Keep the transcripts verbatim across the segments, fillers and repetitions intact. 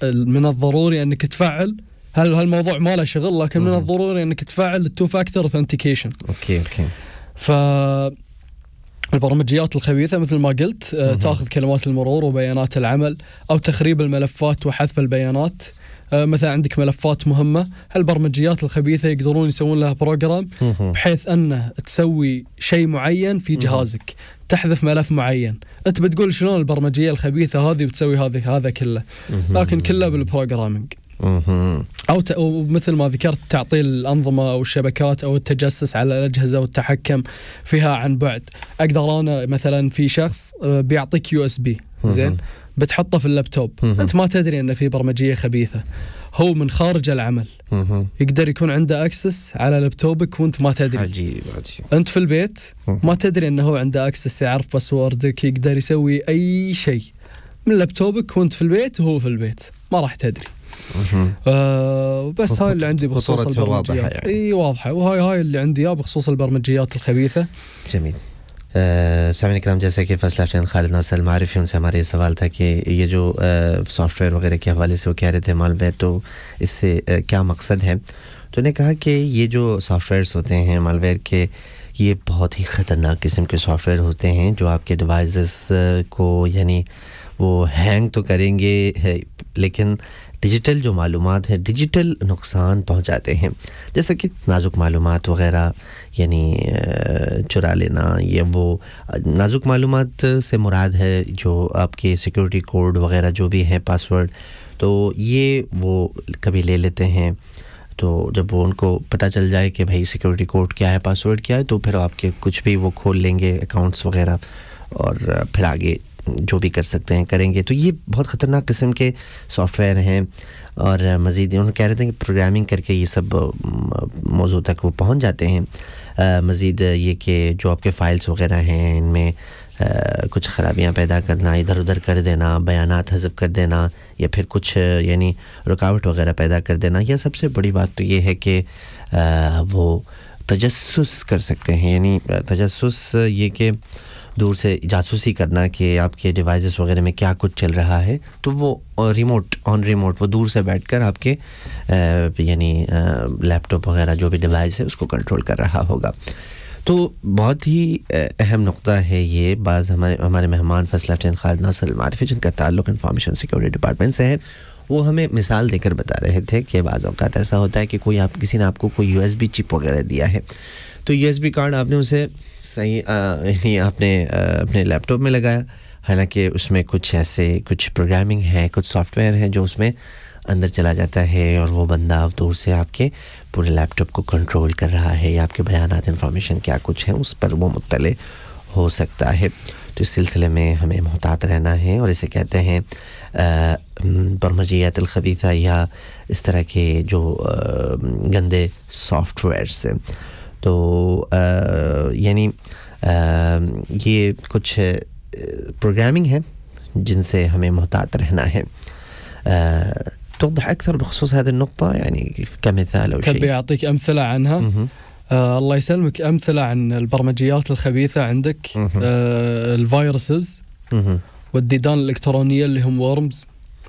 من الضروري انك تفعل هل هالموضوع ما له شغل، لكن من الضروري انك تفعل التو فاكتور اوثنتيكيشن. اوكي اوكي. ف البرمجيات الخبيثة مثل ما قلت تأخذ كلمات المرور وبيانات العمل أو تخريب الملفات وحذف البيانات. مثلا عندك ملفات مهمة، هالبرمجيات الخبيثة يقدرون يسوون لها بروجرام بحيث أنه تسوي شيء معين في جهازك، تحذف ملف معين. أنت بتقول شلون البرمجية الخبيثة هذه بتسوي هذا هذا كله، لكن كله بالبروجرامينج. أو ت... مثل ما ذكرت تعطي الأنظمة أو الشبكات أو التجسس على الأجهزة والتحكم فيها عن بعد. أقدر أنا مثلا في شخص بيعطيك يو اس بي زين بتحطه في اللابتوب، أنت ما تدري أن في برمجية خبيثة، هو من خارج العمل يقدر يكون عنده أكسس على لابتوبك وأنت ما تدري. عجيب عجيب. أنت في البيت ما تدري أنه هو عنده أكسس، يعرف باسوردك، يقدر يسوي أي شيء من لابتوبك وأنت في البيت وهو في البيت، ما راح تدري. آه بس هاي اللي عندي بخصوص البرمجيات. يعني. اي واضحه، وهاي هاي اللي عندي اياه بخصوص البرمجيات الخبيثه. جميل. سامعين الكلام जैसे कि first lieutenant Khalid नासिर मारिफी उनसे हमारे सवाल था कि ये जो सॉफ्टवेयर वगैरह के हवाले से वो कह रहे थे मालवेयर, तो इससे क्या मकसद है। तो उन्होंने कहा कि ये जो सॉफ्टवेयर्स होते हैं मालवेयर के, ये बहुत ही ख़तरनाक किस्म के सॉफ्टवेयर होते हैं जो आपके डिवाइसेस को यानी वो हैंग तो करेंगे लेकिन डिजिटल जो मालूमात है डिजिटल नुकसान पहुंचाते हैं, जैसे कि नाजुक मालूमात वगैरह यानी चुरा लेना। ये वो नाजुक मालूमात से मुराद है जो आपके सिक्योरिटी कोड वगैरह जो भी है पासवर्ड, तो ये वो कभी ले लेते हैं। तो जब वो उनको पता चल जाए कि भाई सिक्योरिटी कोड क्या है, पासवर्ड क्या है, तो फिर आपके कुछ भी वो खोल लेंगे अकाउंट्स वगैरह और फिर आगे जो भी कर सकते हैं करेंगे। तो ये बहुत ख़तरनाक किस्म के सॉफ्टवेयर हैं। और मज़ीद उन्होंने कह रहे थे कि प्रोग्रामिंग करके ये सब मौजू तक वो पहुंच जाते हैं। मज़ीद ये कि जो आपके फ़ाइल्स वगैरह हैं इनमें कुछ ख़राबियां पैदा करना, इधर उधर कर देना, बयानात हज़फ कर देना, या फिर कुछ यानी रुकावट वगैरह पैदा कर देना। या सबसे बड़ी बात तो ये है कि वो तजस्सुस कर सकते हैं, यानी तजस्सुस ये कि दूर से जासूसी करना कि आपके डिवाइसेस वगैरह में क्या कुछ चल रहा है, तो वो रिमोट ऑन रिमोट वो दूर से बैठकर आपके यानी लैपटॉप वगैरह जो भी डिवाइस है उसको कंट्रोल कर रहा होगा। तो बहुत ही अहम नुक्ता है ये। बाज़ हमारे हमारे मेहमान फर्स्ट लेफ्टिनेंट खालिद नासिर मारिफी जिनका ताल्लुक़ इंफॉर्मेशन सिक्योरिटी डिपार्टमेंट से है, वो हमें मिसाल देकर बता रहे थे कि बाज़ औक़ात ऐसा होता है कि कोई आप किसी ने आपको कोई यूएसबी चिप वगैरह दिया है, तो यूएसबी कार्ड आपने उसे सही यानी आपने अपने लैपटॉप में लगाया, हालांकि उसमें कुछ ऐसे कुछ प्रोग्रामिंग है, कुछ सॉफ्टवेयर है जो उसमें अंदर चला जाता है और वो बंदा दूर से आपके पूरे लैपटॉप को कंट्रोल कर रहा है, या आपके बयानात इंफॉर्मेशन क्या कुछ है उस पर वो मुत्तले हो सकता है। तो इस सिलसिले में हमें मुहतात रहना है, और इसे कहते हैं बरमजियात अल खबीसा या इस तरह के जो गंदे सॉफ्टवेयर्स। तो यानी ये कुछ प्रोग्रामिंग है जिनसे हमें मुहतात रहना है। توضح أكثر بخصوص هذه النقطة يعني كمثال أو شيء؟ تبي أعطيك أمثلة عنها؟ آه الله يسلمك، أمثلة عن البرمجيات الخبيثة عندك آه الفيروسز والديدان الإلكترونية اللي هم وورمز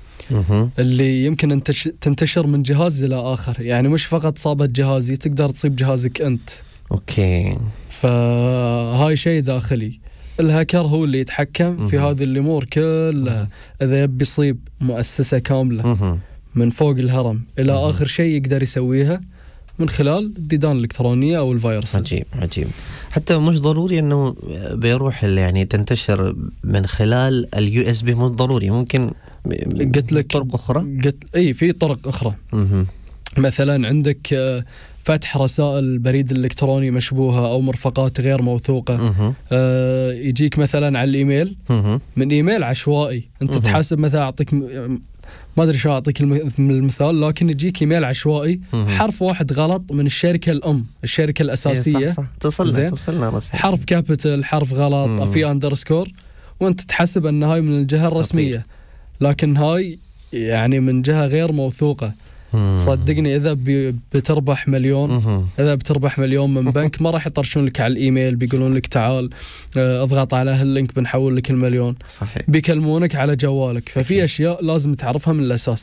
اللي يمكن أن تنتشر من جهاز إلى آخر، يعني مش فقط صابت جهازي، تقدر تصيب جهازك أنت. أوكي. فهاي شيء داخلي، الهاكر هو اللي يتحكم في هذه الأمور كلها. إذا يبي يصيب مؤسسة كاملة من فوق الهرم إلى آخر شيء يقدر يسويها من خلال الديدان الإلكترونية أو الفيروس. عجيب عجيب. حتى مش ضروري إنه بيروح يعني تنتشر من خلال اليو اس بي، مش ضروري، ممكن قلت لك طرق أخرى. قلت أي في طرق أخرى. مثلا عندك فتح رسائل البريد الإلكتروني مشبوهة أو مرفقات غير موثوقة. آه يجيك مثلا على الإيميل من إيميل عشوائي، أنت تحاسب مثلا أعطيك ما أدري شو أعطيك المثال، لكن يجيك إيميل عشوائي حرف واحد غلط من الشركة الأم، الشركة الأساسية. صح صح. تصلنا تصلنا حرف كابيتال، حرف غلط، في أندرسكور، وأنت تحسب أن هاي من الجهة الرسمية، لكن هاي يعني من جهة غير موثوقة. صدقني إذا بتربح مليون إذا بتربح مليون من بنك ما راح يطرشون لك على الإيميل بيقولون لك تعال اضغط على هاللينك بنحول لك المليون. صحيح. بيكلمونك على جوالك. ففي أشياء لازم تعرفها من الأساس.